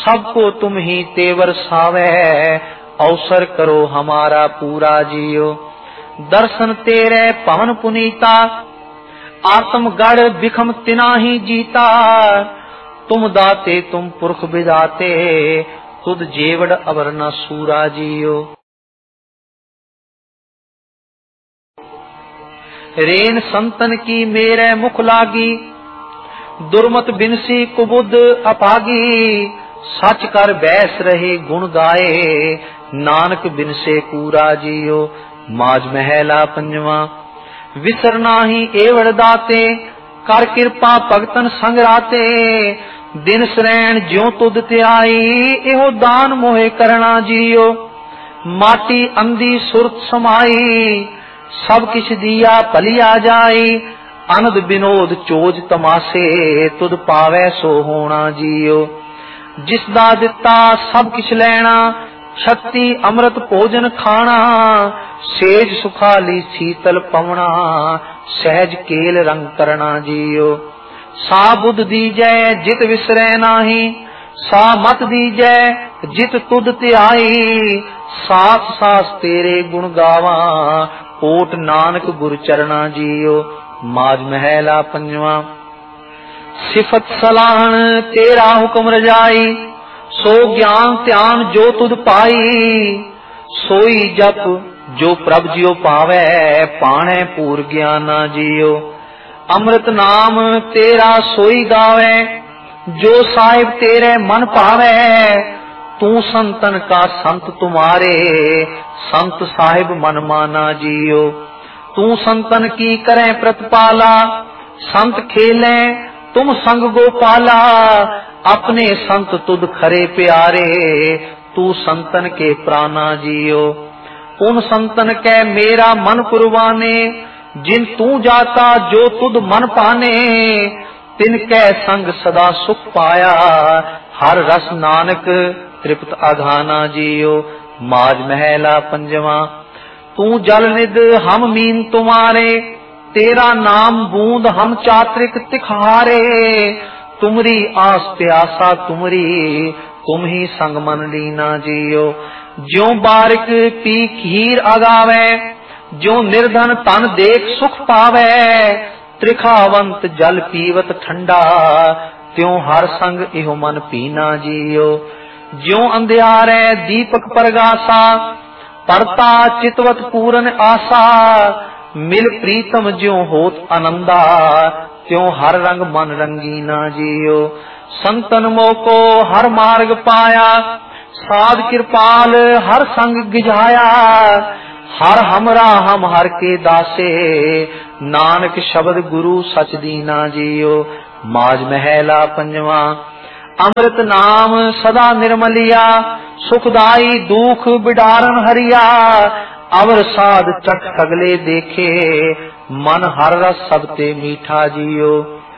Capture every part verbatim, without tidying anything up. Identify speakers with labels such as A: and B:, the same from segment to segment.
A: सबको तुम ही तेवर सावे, अवसर करो हमारा पूरा जियो। दर्शन तेरे पवन पुनीता, आत्मगढ़ बिखम तिना ही जीता। तुम दाते तुम पुरख विदाते, खुद जेवड़ अवर न सूरा जियो। रेन संतन की मेरे मुख लागी, दुर्मत बिनसी कुबुद अपागी। सच कर बैस रहे गुण गाए, नानक बिन से कूरा जियो। माज महला पंजवा, विसर नाही एवड़ दाते, कर कृपा भगतन संग राते। दिन सरैन ज्यों तुद त्याई, एहो दान मोहे करना जियो। माटी अंधी सुरत समाई, सब किछ दिया भलिया जाई। अनद विनोद चोज तमाशे, तुद पावै सो होना जियो। जिसदा दिता सब किछ लैना, शक्ति अमृत भोजन खाना। सेज सुखाली शीतल पवना, सहज केल रंग करना जियो। सा बुध दीजै जित विसरै नाही, सा मत दीजै जित तुद त्याई। सास सास तेरे गुण गावा, कोट नानक गुर चरना जियो। माज महला पंजवा, सिफत सलाहन तेरा हुक्म रजाई। सो ज्ञान ध्यान जो तुद पाई, सोई जप जो प्रभ जियो पावै। पाणै पूर ज्ञाना जियो। अमृत नाम तेरा सोई गावै, जो साहिब तेरे मन पावै। तू संतन का संत तुम्हारे, संत साहिब मन माना जियो। तू संतन की करें प्रतिपाला, संत खेले तुम संग गोपाला। अपने संत तुद खरे प्यारे, तू संतन के प्राणा जियो। उन संतन के मेरा मन कुर्बाने, जिन तू जाता जो तुद मन पाने। तिनके संग सदा सुख पाया, हर रस नानक तृप्त अघाना जियो। माज महला पंजवा, तू जल निध हम मीन तुम्हारे। तेरा नाम बूंद हम चात्रिक तिखारे। तुमरी आस प्यासा तुमरी, तुम ही संग मन लीना जियो। ज्यों बारिक पी खीर अगावे, ज्यों निर्धन तन देख सुख पावे। त्रिखावंत जल पीवत ठंडा, त्यों हर संग इहो मन पीना जियो। ज्यों अंधियारे दीपक परगासा, परता चितवत पूरन आशा। मिल प्रीतम ज्यों होत आनंदा, त्यों हर रंग मन रंगीना जियो। संतन मोको हर मार्ग पाया, साध कृपाल हर संग गिझाया। हर हमरा हम हर के दासे, नानक शब्द गुरु सच दीना जियो। माज महला पंजवा, अमृत नाम सदा निर्मलिया। सुखदाई दुख बिडारन हरिया। अवर साध चख सगले देखे, मन हर रस सबते मीठा जियो।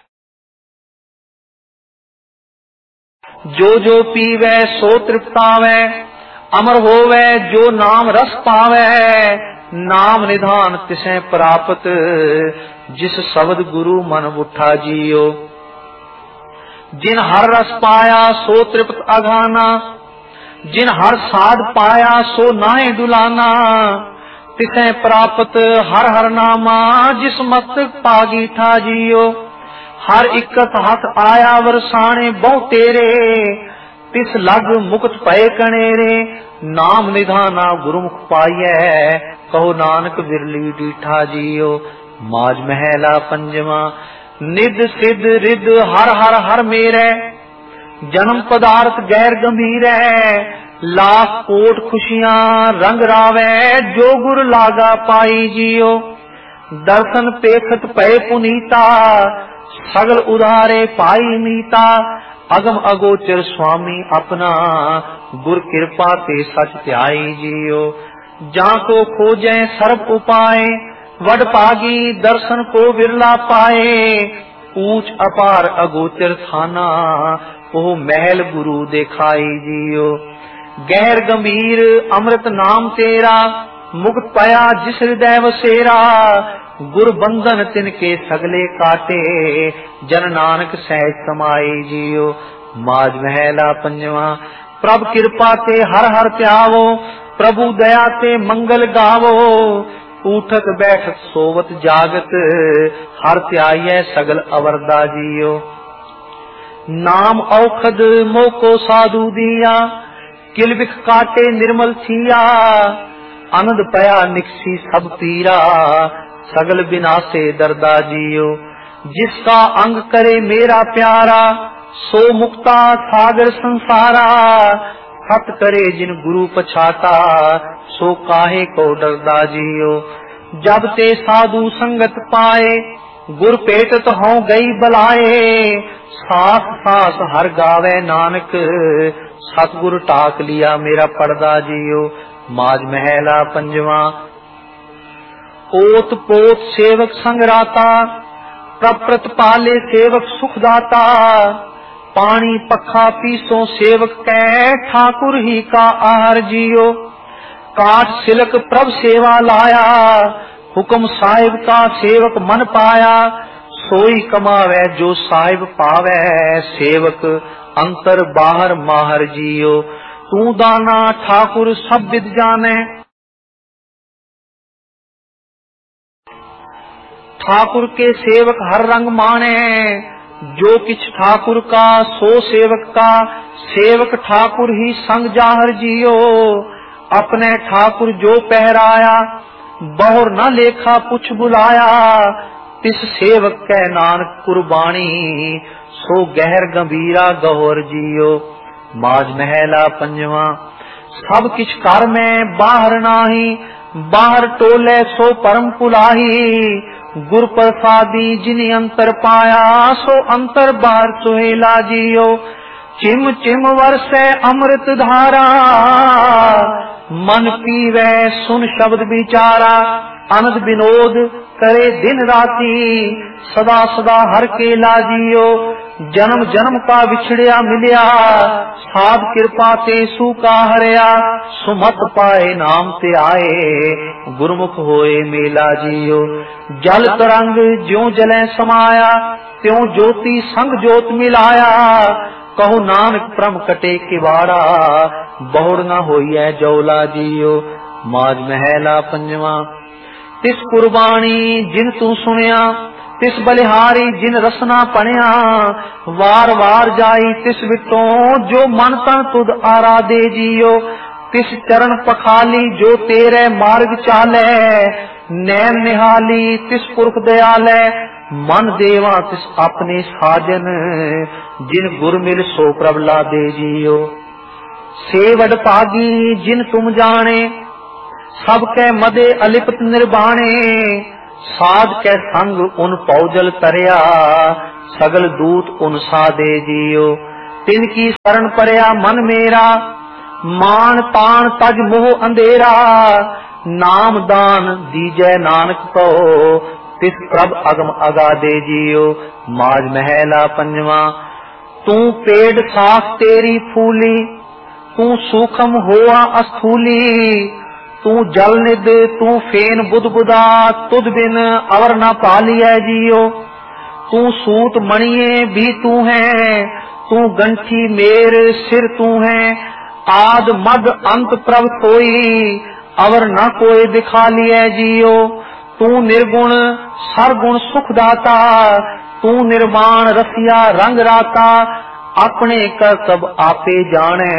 A: जो जो पीवे सो तृप्तावे, अमर होवे जो नाम रस पावे। नाम निधान तिसे प्राप्त, जिस शब्द गुरु मन उठा जियो। जिन हर रस पाया सो तृप्त अघाना, जिन हर साध पाया सो नाहे डुलाना। तिसे प्राप्त हर हर नामा, जिस मस्तक पागी था जियो। हर इकत हाथ आया वरसाने बहु तेरे, तिस लग मुक्त पए कनेरे। नाम निधाना गुरुमुख पाइयै, कहो नानक बिरली डीठा जियो। माज महला पंजवा, निध सिद्ध रिद हर हर हर मेरे। जन्म पदार्थ गैर गंभीर है, लाख कोट खुशियां रंग रावे। जो गुर लागा पाई जियो। दर्शन पेखत पए पुनीता, सगल उधारे पाई मीता। अगम अगोचर स्वामी अपना, गुर कृपा ते सच ध्याई जियो। जाको खोजे सर्व उपाय, वड पागी दर्शन को विरला पाए। ऊंच अपार अगोचर थाना, ओह महल गुरु देखाई जियो। गहर गंभीर अमृत नाम तेरा, मुक्त पाया जिस हृदय वसेरा। गुर बंधन तिनके सगले काटे, जन नानक सहज समाई जियो। माज महला पंजवा। प्रभ कृपा ते हर हर त्यावो, प्रभु दया ते मंगल गावो। उठक बैठक सोवत जागत, हर त्याये सगल अवरदा जियो। नाम औखद मोको साधु दिया, किलबिख काटे निर्मल थिया। आनंद पया निकसी सब पीरा, सगल बिनासे दर्दा जियो। जिसका अंग करे मेरा प्यारा, सो मुक्ता सागर संसारा। सत करे जिन गुरु पछाता, सो काहे को डरदा जियो। जब ते साधु संगत पाए, गुर पेटत हों गई बलाए। सास सास हर गावे नानक, सतगुर टाक लिया मेरा पड़दा जियो। माज महला पंजवा। ओत पोत सेवक संगराता, प्रप्रत पाले सेवक सुखदाता। पानी पखा पीसो सेवक कै, ठाकुर ही का आहार जियो। काट सिलक प्रभ सेवा लाया, हुक्म साहिब का सेवक मन पाया। सोई कमावे जो साहिब पावे, सेवक अंतर बाहर माहर जियो। तू दाना ठाकुर सब विद जाने, ठाकुर के सेवक हर रंग माने। जो किछ ठाकुर का सो सेवक का, सेवक ठाकुर ही संग जाहर जियो। अपने ठाकुर जो पहराया, बहुर न लेखा पुछ बुलाया। तिस सेवक कै नानक कुर्बानी, सो गहर गंभीरा गहोर जियो। माज महला पंजवा। सब किछ कर में बाहर नाही, बाहर टोले सो परम पुलाही। गुर प्रसादी जिनि अंतर पाया, सो अंतर बाहर सुहेला जियो। चिम चिम वर्षे अमृत धारा, मन पीवे सुन शब्द विचारा। आनंद विनोद करे दिन राती, सदा सदा हर के लाजियो। जन्म जन्म का बिछड़िया मिलिया, साध कृपा ते सूका हरिया। सुमत पाए नाम ते आए, गुरमुख होए मेला जियो। जल तरंग ज्यों जले समाया, त्यों ज्योति संग ज्योत मिलाया। कहो नानक प्रम कटे किवाड़ा, बहुड़ न होइए जौला जियो। माज महला पंजवा। तिस कुर्बानी जिन तू सुनिया, तिस बलिहारी जिन रसना पणिया। वार वार जाई तिस विटों, जो मन तन तुद आराधे जियो। तिस चरण पखाली जो तेरे मार्ग चाले, नैन निहाली तिस पुरख दयाले। मन देवा तिस अपने साजन, जिन गुर मिल सो प्रबला दे जियो। सेवड पागी जिन तुम जाने, सबके मदे अलिपत निर्बाणे। साध के संग उन पौजल तरया, सगल दूत उन साधे जियो। तिनकी शरण परया मन मेरा, मान तान तज मोह अंधेरा। नाम दान दीजै नानक को, तिस प्रभ अगम अगाधे जियो। माज महला पंजवा। तू पेड़ साख तेरी फूली, तू सूखम होआ अस्थूली। तू जल निद तू फेन बुध बुदा, तुद बिन अवर न पालिया जियो। तू सूत मणिये भी तू है, तू गंठी मेर सिर तू है। आद मद अंत प्रभ कोई, अवर न कोई दिखा लिया जियो। तू निर्गुण सरगुण सुखदाता, तू निर्वाण रसिया रंग राता। अपने कर सब आपे जाने,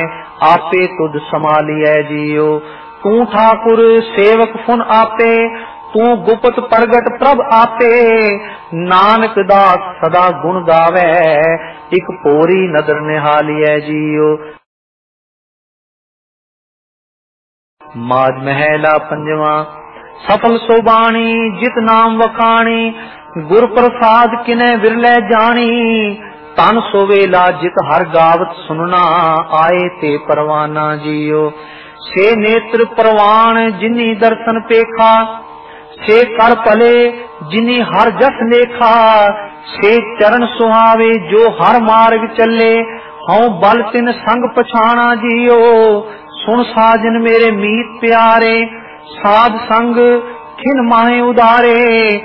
A: आपे तुद संभालिया जियो। तू ठाकुर सेवक फुन आपे, तू गुप्त प्रगट प्रभ आपे। नानक दास सदा गुण गावे, एक पोरी नदर निहालिए जियो। माज महला पंजवा। सफल सोबाणी जित नाम वखाणी, गुर प्रसाद किने विरले जानी। तन सोवेला जित हर गावत सुनना, आए ते परवाना जियो। से नेत्र परवान जिनी दर्शन पेखा, से कर पले जिनी हर जस लेखा। से चरण सुहावे जो हर मार्ग चले, हूँ बल तिन संग पछाना जियो। सुन साजन मेरे मीत प्यारे, साध संग खिन माहे उदारे।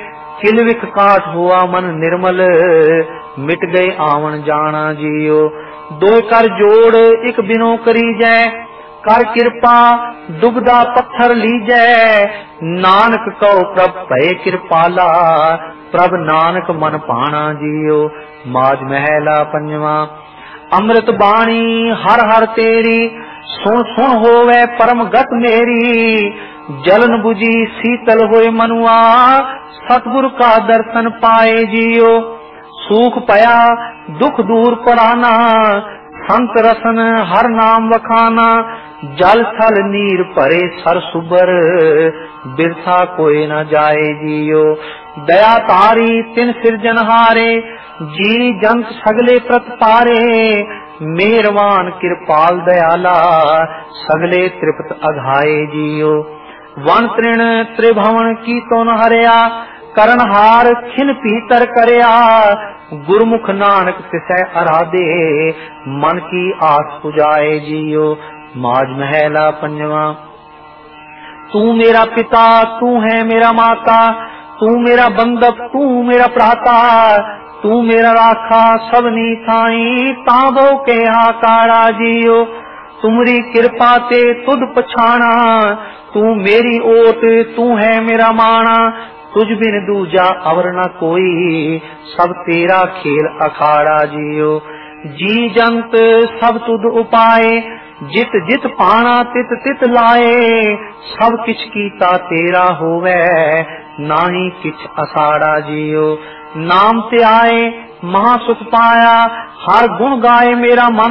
A: किलविक काट हुआ मन निर्मल, मिट गए आवन जाना जियो। दो कर जोड़ एक बिनो करी जय, कर कृपा डुबदा पत्थर लीजै। नानक कहो प्रभ भय कृपाला, प्रभ नानक मन पाना जियो। माज महला पंजवा। अमृत बाणी हर हर तेरी, सुन सुन होवे परम गत मेरी। जलन बुझी शीतल होए मनुआ, सतगुरु का दर्शन पाए जियो। सूख पया दुख दूर पराना, संत रसन हर नाम वखाना। जल थल नीर भरे सर सुबर, बिरथा कोई न जाए जियो। दया तारी तिन सिरजनहारे, जी जंत सगले प्रतपारे। मेहरवान कृपाल दयाला, सगले तृप्त अघाए जियो। वन तृण त्रिभवन की तो न हरया, करनहार खिन पीतर करया। गुरमुख नानक तिसै आराधे, मन की आस पुजाए जियो। माज महला पंजवा। तू मेरा पिता तू है मेरा माता, तू मेरा बंधक तू मेरा प्राता। तू मेरा राखा सबनी थाई, ताबो के हाकारा जियो। तुमरी कृपा ते तुद पछाना, तू मेरी ओट तू है मेरा माना। तुझ बिन दूजा अवर न कोई, सब तेरा खेल अखाड़ा जियो। जी जंत सब तुद उपाए, जित जित पाना तित तित लाए। सब किछ कीता तेरा होवे, नाही किछ असाड़ा जियो। नाम ते आए महा सुख पाया, हर गुण गाए मेरा मन